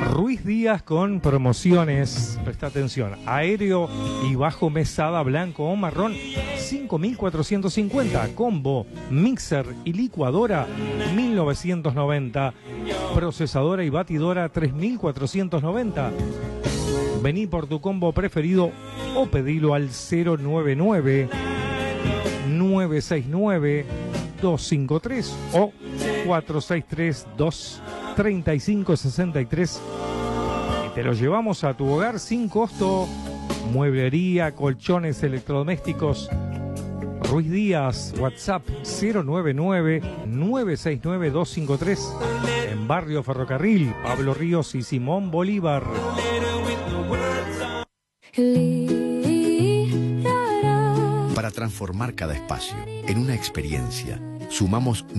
Ruiz Díaz con promociones, presta atención, aéreo y bajo mesada blanco o marrón, 5.450, combo, mixer y licuadora, 1.990, procesadora y batidora, 3.490. Vení por tu combo preferido o pedilo al 099-969-253 o 463-235-63 y te lo llevamos a tu hogar sin costo. Mueblería, colchones, electrodomésticos. Ruiz Díaz, WhatsApp 099-969-253 en Barrio Ferrocarril, Pablo Ríos y Simón Bolívar. Para transformar cada espacio en una experiencia, sumamos